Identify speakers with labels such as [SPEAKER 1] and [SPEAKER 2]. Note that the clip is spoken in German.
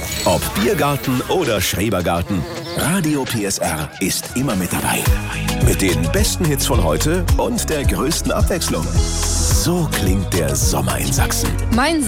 [SPEAKER 1] Ob Biergarten oder Schrebergarten, Radio PSR ist immer mit dabei. Mit den besten Hits von heute und der größten Abwechslung. So klingt der Sommer in Sachsen.
[SPEAKER 2] Mein